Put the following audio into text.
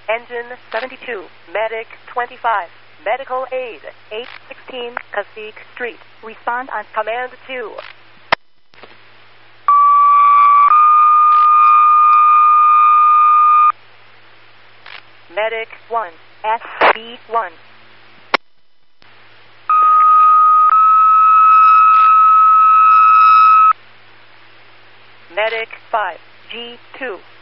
Engine 72, Medic 25, Medical Aid 816 Cacique Street. Respond on Command 2. Medic 1, SB1. Medic 5, G2.